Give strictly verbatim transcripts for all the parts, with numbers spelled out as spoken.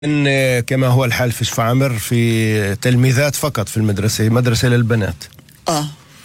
إن كما هو الحال في شفاعمر في تلميذات فقط في المدرسة، مدرسة للبنات. اه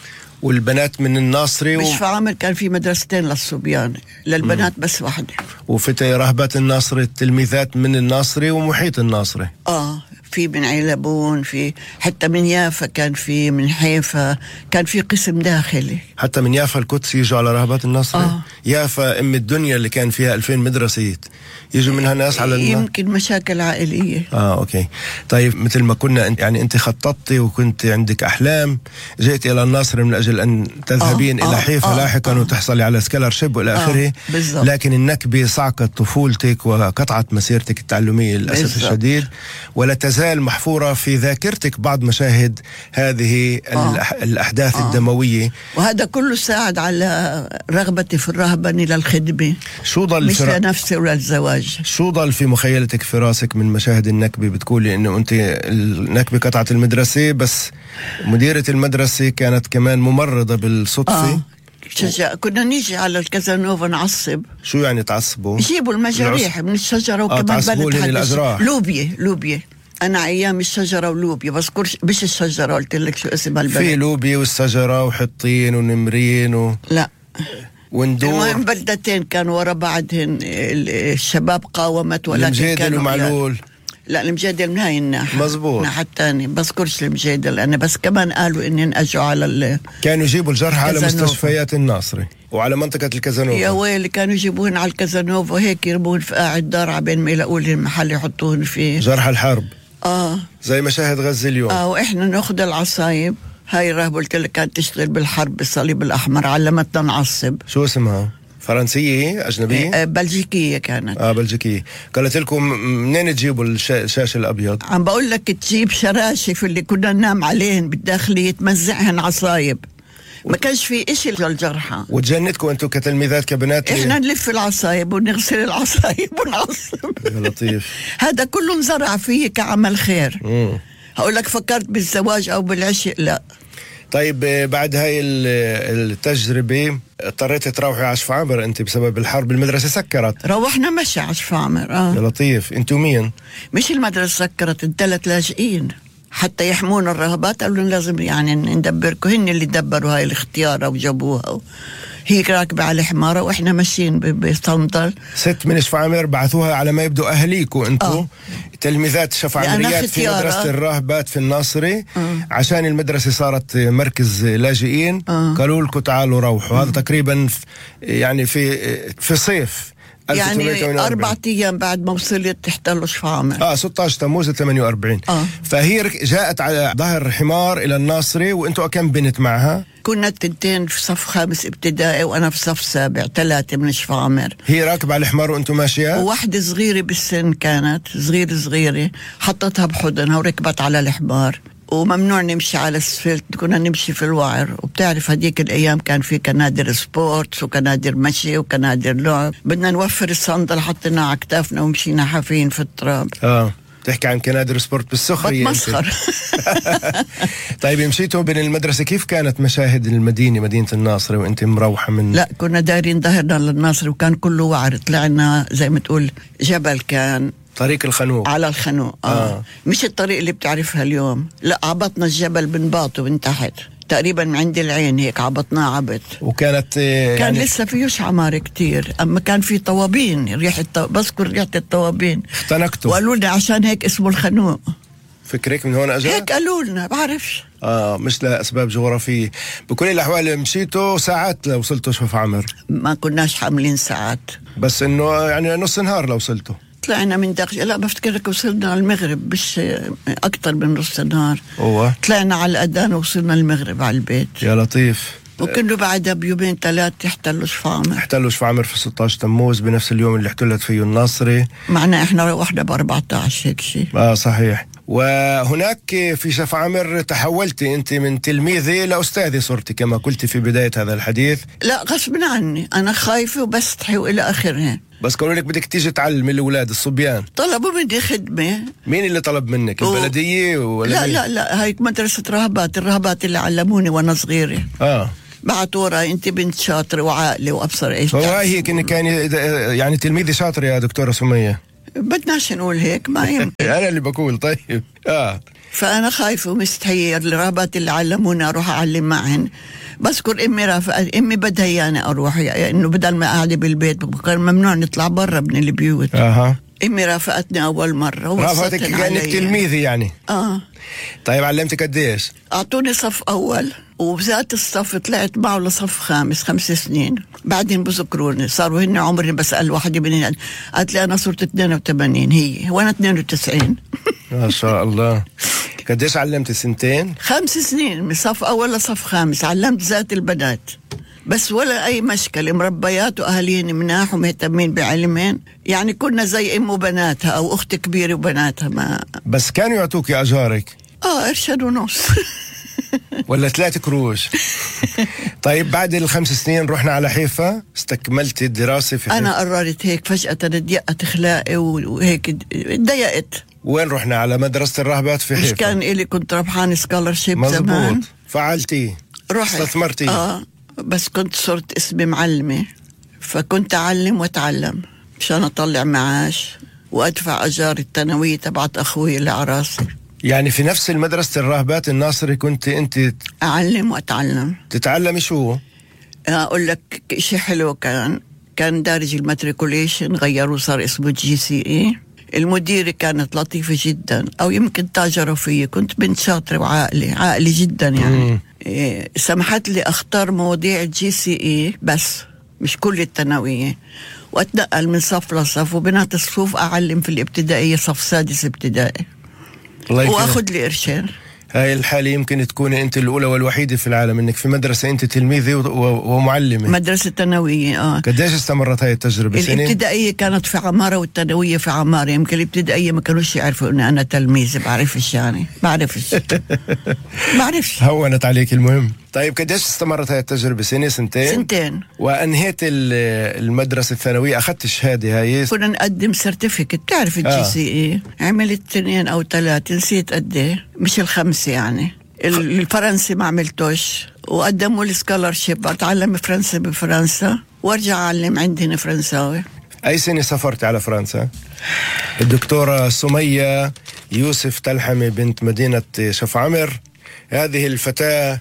والبنات من الناصري. مش و... في عمر كان في مدرستين للصبيان، للبنات مم. بس واحدة. وفي رهبات الناصري التلميذات من الناصري ومحيط الناصري. اه في من عيلبون، في حتى من يافا، كان في من حيفا، كان في قسم داخلي. حتى من يافا القدس يجوا على رهبات الناصري. آه. يافا ام الدنيا اللي كان فيها ألفين مدرسة يجوا منها ناس على النا... يمكن مشاكل عائلية. اه اوكي. طيب مثل ما كنا يعني انت خططتي وكنت عندك احلام، جئت الى الناصري من اجل ان تذهبين آه. الى آه. حيفا آه. لاحقا آه. وتحصلي على سكولارشيب والى اخره. آه. لكن النكبة صعقت طفولتك وقطعت مسيرتك التعلمية للاسف بالزبط. الشديد، ولا تزال محفورة في ذاكرتك بعض مشاهد هذه آه. الاحداث آه. الدموية. وهذا كله ساعد على رغبتي في الرهبنة للخدمة، شو ضل مش في لنفسي ولا الزواج. شو ضل في مخيلتك في راسك من مشاهد النكبة؟ بتقولي انه انت النكبة قطعت المدرسة، بس مديرة المدرسة كانت كمان ممرضة بالصدفة. آه. شجع كنا نيجي على الكازانوفا نعصب. شو يعني تعصبوا؟ يجيبوا المجاريح من الشجرة وكمان آه بلد الأجراح. لوبيا لوبيا أنا أيام الشجرة ولوبيا بذكرش، مش الشجرة قلت لك شو اسمها البلد. في لوبيا والشجرة وحطين ونمرين و... لا وندور. المهم بلدتين كانوا ورا بعضهن. الشباب قاومت ولكن كانوا ومعلول. لا المجادل من هاي الناحية مزبوط. الناحية الثانية بذكرش المجادل أنا، بس كمان قالوا إنن أجوا على ال كانوا يجيبوا الجرحى على مستشفيات الناصري وعلى منطقة الكازانوفا. يا ويلي كانوا يجيبوهن على الكازانوفا وهيك يرموهن في قاعد دار عبين ما يلاقوا لهم محل يحطوهن فيه. جرحى الحرب. آه زي مشاهد غزة اليوم. آه وإحنا ناخذ العصايب. هاي الرهبة قلت لك كانت تشتغل بالحرب بالصليب الأحمر، علمتنا نعصب. شو اسمها؟ فرنسية أجنبية؟ آه بلجيكية كانت. آه بلجيكية. قالت لكم منين تجيبوا الشاش الأبيض؟ عم بقول لك تجيب شراشف اللي كنا ننام عليهن بالداخلية تمزعهن عصايب، ما كانش في إشي للجرحى. وتجنتكم أنتم كتلميذات كبنات؟ إحنا نلف العصايب ونغسل العصايب ونعصب. لطيف. هذا كله انزرع فيه كعمل خير. مم. هقول لك فكرت بالزواج أو بالعشق؟ لا. طيب بعد هاي التجربة اضطريت تروحي على شفاعمر انت بسبب الحرب، المدرسة سكرت. روحنا مشي على شفاعمر. اه يا لطيف. انتو مين؟ مش المدرسة سكرت، الثلاث لاجئين حتى يحمونا الرهبات قالوا لازم يعني ندبركم، هن اللي دبروا هاي الاختيارة وجابوها و... هي راكبة على الحمارة واحنا ماشيين بصندل. ست من شفاعمر بعثوها على ما يبدو اهليكوا انتو آه. تلميذات شفاعمريات في مدرسة الراهبات في الناصري. آه. عشان المدرسة صارت مركز لاجئين. آه. قالوا لكم تعالوا روحوا. آه. هذا تقريبا يعني في في صيف يعني أربعة أيام بعد ما وصلت احتلوا شفاعمر. اه ستة عشر تموز ثمانية وأربعين. آه. فهي جاءت على ظهر حمار إلى الناصري. وأنتوا كم بنت معها؟ كنا التنتين في صف خامس ابتدائي وأنا في صف سابع، ثلاثة من شفاعمر. هي راكبة على الحمار وأنتوا ماشية؟ وواحدة صغيرة بالسن كانت صغيرة صغيرة حطتها بحضنها وركبت على الحمار. وممنوع نمشي على السفلت، كنا نمشي في الوعر. وبتعرف هديك الأيام كان في كنادر سبورتس وكنادر مشي وكنادر لعب، بدنا نوفر الصندل حطينا على كتافنا ومشينا حافين في التراب. آه تحكي عن كنادر سبورت بالسخرية. بتمسخر. طيب مشيتوا بين المدرسة، كيف كانت مشاهد المدينة مدينة الناصري وانت مروحة من؟ لا كنا دايرين ظهرنا للناصري وكان كله وعر. طلعنا زي ما تقول جبل، كان طريق الخنوق. على الخنوق. آه. آه. مش الطريق اللي بتعرفها اليوم، لا عبطنا الجبل من باطه من تحت تقريبا من عند العين هيك عبطناه عبط. وكانت يعني كان يعني لسه فيهش عمار كتير، اما كان في طوابين، ريحة طو... بذكر ريحة الطوابين. اختنقتوا وقالوا لنا عشان هيك اسمه الخنوق. فكرك من هون اجى؟ هيك قالوا لنا بعرفش. اه مش لاسباب جغرافية. بكل الاحوال مشيتوا ساعات لو وصلتوا شفاعمر؟ ما كناش حاملين ساعات، بس انه يعني نص نهار لو وصلتوا. طلعنا من داخل، لا بفتكرك وصلنا على المغرب، مش اكتر من نص نهار. اوه طلعنا على الاذان ووصلنا المغرب على البيت. يا لطيف. وكله بعدها بيومين ثلاث احتلوا شفاعمر. احتلوا شفاعمر في ستة عشر تموز بنفس اليوم اللي احتلت فيه الناصري. معنا احنا روحنا ب أربعة عشر هيك شيء. اه صحيح. وهناك في شفاعمر تحولتي انت من تلميذة لاستاذة صرتي كما قلت في بداية هذا الحديث. لا غصب عني، انا خايفة وبستحي والى اخره. بس قالوا لك بدك تيجي تعلمي الاولاد الصبيان. طلبوا مني خدمة. مين اللي طلب منك؟ و... البلدية ولا لا مين؟ لا لا هاي مدرسة رهبات، الرهبات اللي علموني وانا صغيرة. اه بعتوا وراي انت بنت شاطرة وعاقلة وابصر ايش. هو هي كان كان يعني تلميذي شاطر يا دكتورة سمية. بدناش نقول هيك، ما يمكن. أنا اللي بقول. طيب آه فأنا خايفة ومستحية الرهبات اللي علموني أروح أعلم معهن. بذكر أمي رافقة، أمي بدها إياني أروح، يعني إنه بدل ما قاعدة بالبيت كان ممنوع نطلع برا من البيوت. أها. أمي رافقتني أول مرة. رافقتك كأنك تلميذي يعني. آه. طيب علمتك قديش؟ أعطوني صف أول، وبذات الصف طلعت معه لصف خامس خمس سنين. بعدين بذكروني صاروا هن عمري بسأل واحدة منهم، قالت لي أنا صرت اثنين وثمانين هي وأنا اثنين وتسعين. ما شاء الله. قديش علمت؟ سنتين؟ خمس سنين من صف أول لصف خامس علمت ذات البنات بس، ولا أي مشكلة، مربيات وأهاليين مناح ومهتمين بعلمين، يعني كنا زي أم وبناتها أو أخت كبيرة وبناتها. ما بس كانوا يعطوك أجارك؟ آه قرشين ونص. ولا ثلاثة قروش؟ طيب بعد الخمس سنين رحنا على حيفا، استكملت الدراسة في حيفا؟ أنا قررت هيك فجأة، ضيقت أخلاقي وهيك ضيقت. وين رحنا؟ على مدرسة الراهبات في حيفا؟ مش كان إلي كنت ربحان سكولرشيب زمان؟ مزبوط. فعلتي؟ رحت استثمرتي؟ آه بس كنت صرت اسمي معلمة، فكنت أعلم وأتعلم مشان أطلع معاش وأدفع أجار الثانوية تبعت أخوي اللي على راسي. يعني في نفس المدرسة الراهبات الناصري كنت أنت أعلم وأتعلم؟ تتعلمي شو؟ أقول لك شيء حلو، كان كان دارج الماتريكوليشن غيروا صار اسمه جي سي إي. المديرة كانت لطيفة جدا، أو يمكن تاجروا فيي، كنت بنت شاطرة وعاقلة عاقلة جدا يعني. إيه سمحت لي أختار مواضيع الجي سي إي بس مش كل الثانوية، وأتنقل من صف لصف، وبنات الصفوف أعلم في الابتدائية صف سادس ابتدائي وأخذ لي قرشين. هاي الحالة يمكن تكون أنت الأولى والوحيدة في العالم إنك في مدرسة أنت تلميذة ومعلمة. مدرسة ثانوية. آه قديش استمرت هاي التجربة؟ الابتدائية كانت في عمارة والثانوية في عمارة. يمكن الابتدائية ما كانوش يعرفوا إن أنا تلميذ، بعرفش يعني بعرفش بعرفش هونت عليك. المهم طيب قديش استمرت هاي التجربة؟ سنة سنتين؟ سنتين. وأنهيت المدرسة الثانوية، أخذت الشهادة هاي؟ كنا نقدم سيرتيفيكت، تعرف الجي سي إي. عملت اثنين أو ثلاثة، نسيت قديه، مش الخمسة يعني. الفرنسي ما عملتوش، وقدموا لي سكولرشيب أتعلم فرنسي بفرنسا وارجع أعلم عندنا فرنساوي. أي سنة سافرت على فرنسا؟ الدكتورة سمية يوسف تلحمي بنت مدينة شف عمر، هذه الفتاة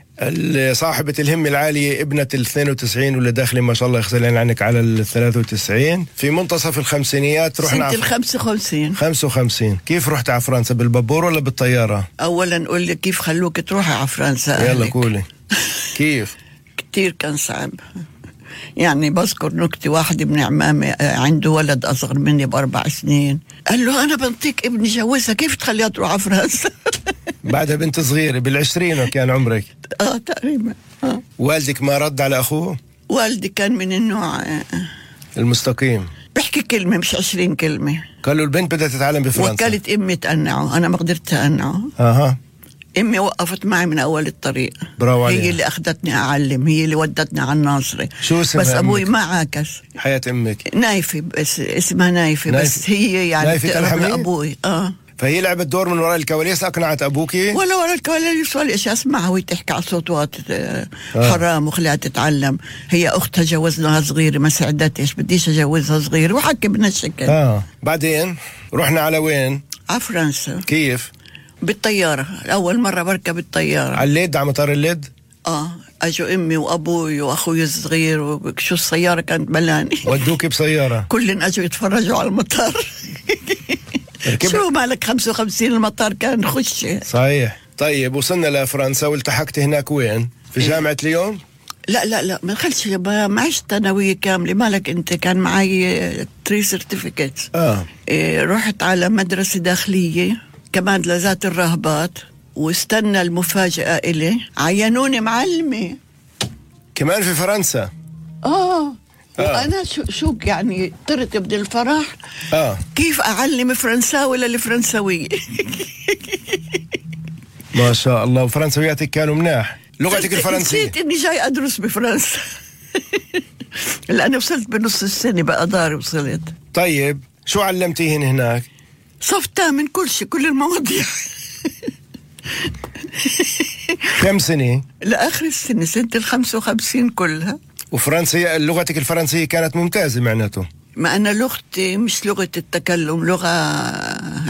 صاحبة الهمة العالية، ابنة الاثنين وتسعين واللي داخلين ما شاء الله يخزلين عنك على الثلاثة وتسعين. في منتصف الخمسينيات رحنا سنة الخمسة وخمسين. خمسة وخمسين. كيف رحت على فرنسا؟ بالبابور ولا بالطيارة؟ أولا قول لي كيف خلوك تروحي على فرنسا؟ يلا قولي كيف. كتير كان صعب يعني. بذكر نكتة، واحد من عمامي عنده ولد أصغر مني بأربع سنين، قال له أنا بنطيك ابني جوزها، كيف تخليها تروح على فرنسا؟ بعدها بنت صغيرة بالعشرين وكان عمرك؟ آه تقريبا. آه. والدك ما رد على أخوه؟ والدي كان من النوع المستقيم، بحكي كلمة مش عشرين كلمة. قالوا البنت بدها تتعلم بفرنسا. وكالت أمي تقنعه، أنا ما قدرت أقنعه. أها. أمي وقفت معي من أول الطريق. برافو عليها. هي اللي أخذتني أعلم، هي اللي ودتني على الناصري. شو اسمها؟ بس أبوي ما عاكس. حياة أمك؟ نايفة، بس اسمها نايفة, نايفة. بس هي يعني تقرب لأبوي. آه فهي لعبت دور من وراء الكواليس، أقنعت أبوكي؟ ولا وراء الكواليس ولا إيش، أسمعها وهي تحكي على صوتوات حرام آه. وخليها تتعلم. هي أختها جوزناها صغيرة ما سعدتش، بديش أجوزها صغيرة وحكي من هالشكل. آه. بعدين رحنا على وين؟ على فرنسا. كيف؟ بالطيارة، أول مرة بركب الطيارة. على الليد، على مطار الليد؟ آه أجوا أمي وأبوي وأخوي الصغير، وشو السيارة كانت ملاني. ودوكي بسيارة؟ كلن أجوا يتفرجوا على المطار. شو مالك خمسة وخمسين المطار كان خش. صحيح. طيب وصلنا لفرنسا والتحقت هناك وين؟ في جامعة ليون؟ لا لا لا ما دخلش، ما معيش ثانوية كاملة. مالك أنت، كان معي تري سيرتيفيكيت. آه. إيه رحت على مدرسة داخلية كمان لذات الراهبات، واستنى المفاجأة إلي، عينوني معلمة كمان في فرنسا. آه. آه. وأنا شو شو يعني طرت من الفرح. آه. كيف أعلم فرنساوي للفرنساوية. ما شاء الله. وفرنسوياتك كانوا مناح، لغتك الفرنسية. نسيت إني جاي أدرس بفرنسا. لأني وصلت بنص السنة بقى داري وصلت. طيب شو علمتيهن هناك؟ صف تامن، كل شيء، كل المواضيع. كم سنة؟ لآخر السنة، سنة الخمسة وخمسين كلها. وفرنسية، لغتك الفرنسية كانت ممتازة معناته؟ ما أنا لغتي مش لغة التكلم، لغة